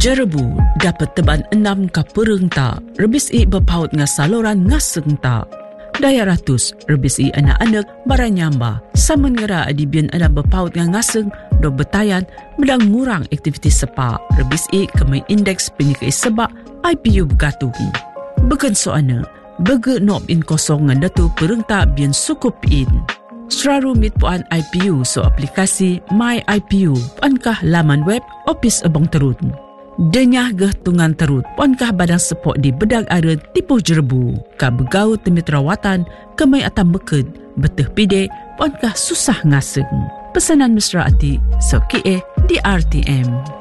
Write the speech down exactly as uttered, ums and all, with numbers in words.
Jerebu dapat teban enam ka pereng ta, rebis i berpaut nga saluran ngaseng ta. Daya ratus, rebis i anak-anak baranyamba. Samun ngera adibian anak berpaut nga ngaseng, do betayan medang ngurang aktivitas sepa. Rebis i kemai indeks penyikai sebak I P U bergatung. Begen soana, bege nob in kosong nga datu pereng ta bian sukup in. Seraru mit puan I P U so aplikasi My I P U, puankah laman web Opis Abang Terut. Denyah geh tungan terut, puankah badang sepok di bedag ada tipu Jerebu. Ka begau temit rawatan, kemai atam beked, beteh pide, puankah susah ngaseng. Pesanan mesra ati, so kie di R T M.